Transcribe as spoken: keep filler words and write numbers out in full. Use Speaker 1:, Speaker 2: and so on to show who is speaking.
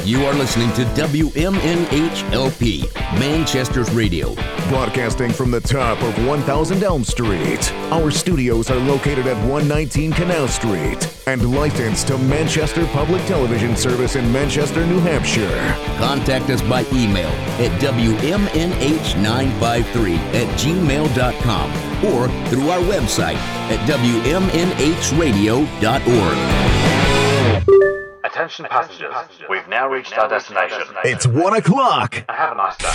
Speaker 1: You are listening to W M N H L P, Manchester's Radio.
Speaker 2: Broadcasting from the top of one thousand Elm Street. Our studios are located at one nineteen Canal Street and licensed to Manchester Public Television Service in Manchester, New Hampshire.
Speaker 1: Contact us by email at W M N H nine five three at gmail dot com or through our website at W M N H radio dot org.
Speaker 3: Attention passengers, we've now reached our destination.
Speaker 2: It's one o'clock.
Speaker 3: Have a nice day.